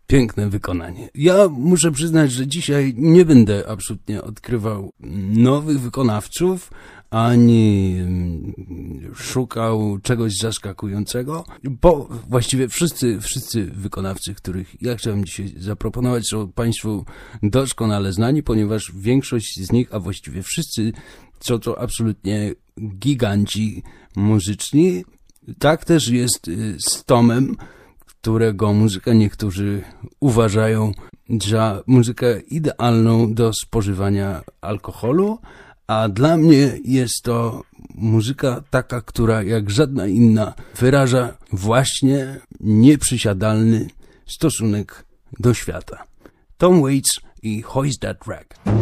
Piękne wykonanie. Ja muszę przyznać, że dzisiaj nie będę absolutnie odkrywał nowych wykonawców, ani szukał czegoś zaskakującego, bo właściwie wszyscy wykonawcy, których ja chciałem dzisiaj zaproponować, są Państwu doskonale znani, ponieważ większość z nich, a właściwie wszyscy, są to absolutnie giganci muzyczni. Tak też jest z Tomem, którego muzykę niektórzy uważają za muzykę idealną do spożywania alkoholu, a dla mnie jest to muzyka taka, która jak żadna inna wyraża właśnie nieprzysiadalny stosunek do świata. Tom Waits i Hoist That Rag.